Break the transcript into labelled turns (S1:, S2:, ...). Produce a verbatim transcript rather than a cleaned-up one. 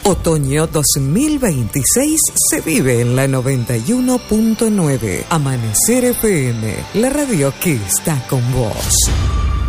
S1: Otoño dos mil veintiséis se vive en la noventa y uno punto nueve. Amanecer F M, la radio que está con vos.